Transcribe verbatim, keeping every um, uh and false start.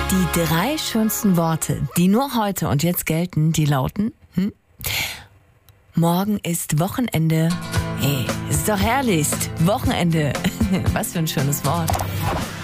Die drei schönsten Worte, die nur heute und jetzt gelten, die lauten, hm? Morgen ist Wochenende. Hey, ist doch herrlich. Wochenende. Was für ein schönes Wort.